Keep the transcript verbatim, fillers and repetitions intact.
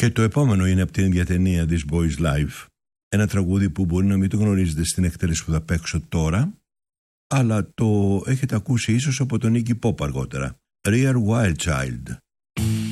Και το επόμενο είναι από την ίδια ταινία της Boys Life. Ένα τραγούδι που μπορεί να μην το γνωρίζετε στην εκτέλεση που θα παίξω τώρα, αλλά το έχετε ακούσει ίσως από τον Iggy Pop αργότερα. Real Wild Child.